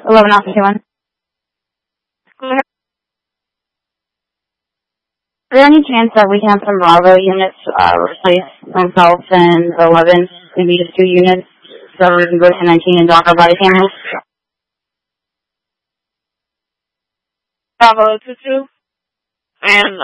11 Alpha 21. Go ahead. Is there any chance that we can have some Bravo units replace themselves in 11, maybe just 2 units, so we can go to 19 and dock our body cameras? Bravo 22. And